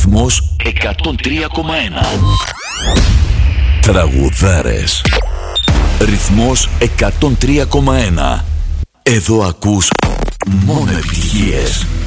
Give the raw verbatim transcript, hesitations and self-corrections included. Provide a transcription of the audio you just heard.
Ρυθμός εκατόν τρία κόμμα ένα. Τραγουδάρες. Ρυθμός εκατόν τρία κόμμα ένα. Εδώ ακούς μόνο επιτυχίες.